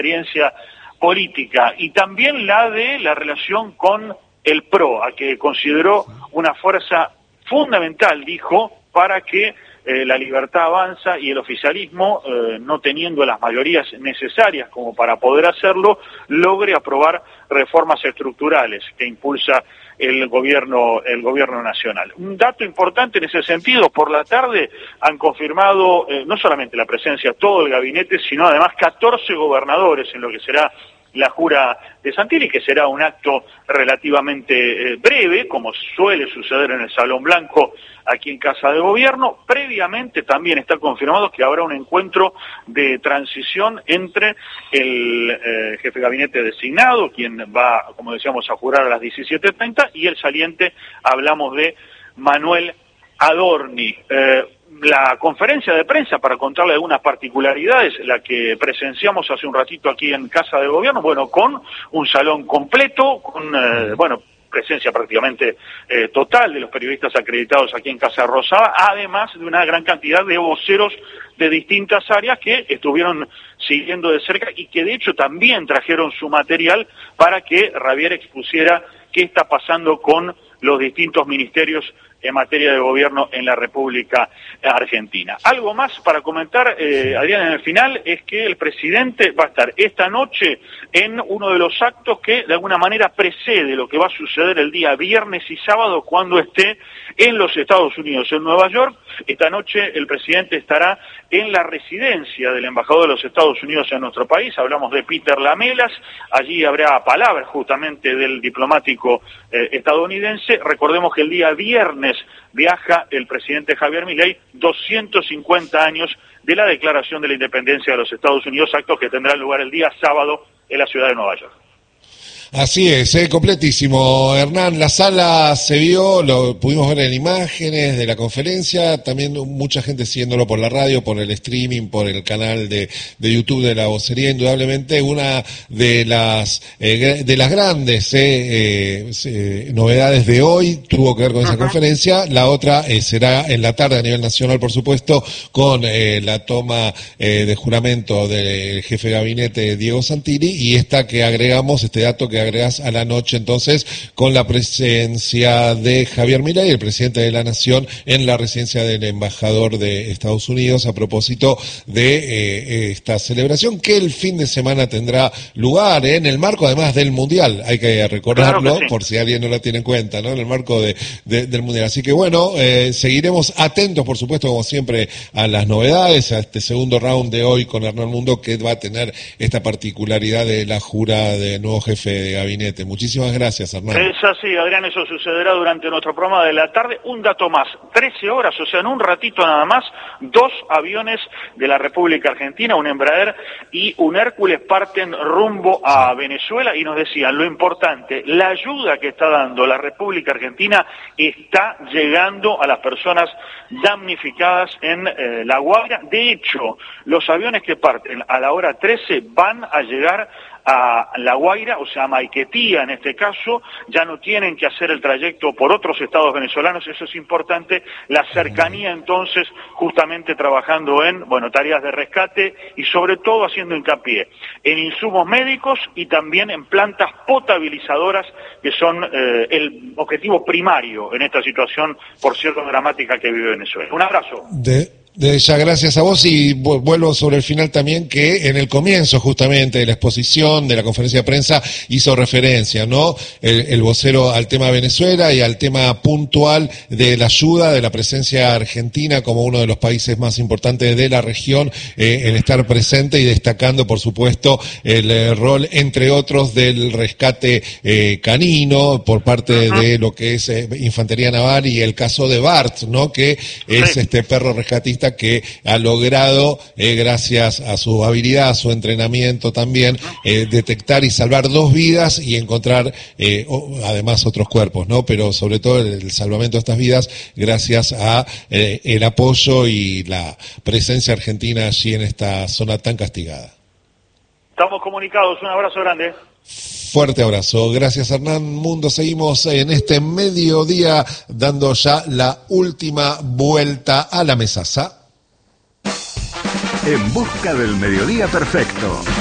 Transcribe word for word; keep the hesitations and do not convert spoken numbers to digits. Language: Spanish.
experiencia política y también la de la relación con el P R O, a que consideró una fuerza fundamental, dijo, para que eh, la libertad avanza y el oficialismo, eh, no teniendo las mayorías necesarias como para poder hacerlo, logre aprobar reformas estructurales que impulsa el gobierno, el gobierno nacional. Un dato importante en ese sentido, por la tarde han confirmado eh, no solamente la presencia de todo el gabinete, sino además catorce gobernadores en lo que será la jura de Santilli, que será un acto relativamente eh, breve, como suele suceder en el Salón Blanco aquí en Casa de Gobierno. Previamente también está confirmado que habrá un encuentro de transición entre el eh, jefe de gabinete designado, quien va, como decíamos, a jurar a las diecisiete treinta, y el saliente, hablamos de Manuel Adorni. Eh, La conferencia de prensa, para contarle algunas particularidades, la que presenciamos hace un ratito aquí en Casa de Gobierno, bueno, con un salón completo, con, eh, bueno, presencia prácticamente eh, total de los periodistas acreditados aquí en Casa Rosada, además de una gran cantidad de voceros de distintas áreas que estuvieron siguiendo de cerca y que de hecho también trajeron su material para que Javier expusiera qué está pasando con los distintos ministerios en materia de gobierno en la República Argentina. Algo más para comentar, eh, Adrián, en el final, es que el presidente va a estar esta noche en uno de los actos que de alguna manera precede lo que va a suceder el día viernes y sábado cuando esté en los Estados Unidos, en Nueva York. Esta noche el presidente estará en la residencia del embajador de los Estados Unidos en nuestro país, hablamos de Peter Lamelas, allí habrá palabras justamente del diplomático eh, estadounidense. Recordemos que el día viernes viaja el presidente Javier Milei, doscientos cincuenta años de la declaración de la independencia de los Estados Unidos, actos que tendrán lugar el día sábado en la ciudad de Nueva York. Así es, eh, completísimo, Hernán. La sala se vio, lo pudimos ver en imágenes de la conferencia, también mucha gente siguiéndolo por la radio, por el streaming, por el canal de, de YouTube de La Vocería. Indudablemente una de las eh, de las grandes eh, eh, novedades de hoy tuvo que ver con esa uh-huh. conferencia. La otra eh, será en la tarde a nivel nacional, por supuesto, con eh, la toma eh, de juramento del jefe de gabinete Diego Santilli, y esta que agregamos, este dato que agregas a la noche, entonces, con la presencia de Javier Milei, el presidente de la Nación, en la residencia del embajador de Estados Unidos, a propósito de eh, esta celebración que el fin de semana tendrá lugar eh, en el marco, además, del Mundial. Hay que recordarlo, claro que sí, por si alguien no lo tiene en cuenta, ¿no? En el marco de, de, del Mundial. Así que, bueno, eh, seguiremos atentos, por supuesto, como siempre, a las novedades, a este segundo round de hoy con Hernán Mundo, que va a tener esta particularidad de la jura del nuevo jefe de gabinete. Muchísimas gracias, Hernán. Es así, Adrián, eso sucederá durante nuestro programa de la tarde. Un dato más, trece horas, o sea, en un ratito nada más, dos aviones de la República Argentina, un Embraer y un Hércules, parten rumbo a Venezuela, y nos decían lo importante, la ayuda que está dando la República Argentina está llegando a las personas damnificadas en eh, La Guaira. De hecho, los aviones que parten a la hora trece van a llegar a La Guaira, o sea, a Maiquetía en este caso, ya no tienen que hacer el trayecto por otros estados venezolanos, eso es importante, la cercanía entonces, justamente trabajando en, bueno, tareas de rescate y sobre todo haciendo hincapié en insumos médicos y también en plantas potabilizadoras, que son eh, el objetivo primario en esta situación, por cierto, dramática que vive Venezuela. Un abrazo. De... De ya, gracias a vos, y vuelvo sobre el final también, que en el comienzo justamente de la exposición, de la conferencia de prensa, hizo referencia, ¿no? El, el vocero al tema Venezuela y al tema puntual de la ayuda, de la presencia argentina como uno de los países más importantes de la región, eh, en estar presente y destacando, por supuesto, el eh, rol, entre otros, del rescate eh, canino por parte de lo que es eh, Infantería Naval, y el caso de Bart, ¿no? Que es este perro rescatista que ha logrado, eh, gracias a su habilidad, a su entrenamiento también, eh, detectar y salvar dos vidas y encontrar, eh, o, además, otros cuerpos, ¿no? Pero sobre todo el, el salvamento de estas vidas gracias a eh, el apoyo y la presencia argentina allí en esta zona tan castigada. Estamos comunicados, un abrazo grande. Fuerte abrazo. Gracias, Hernán Mundo. Seguimos en este mediodía dando ya la última vuelta a la mesaza. En busca del mediodía perfecto.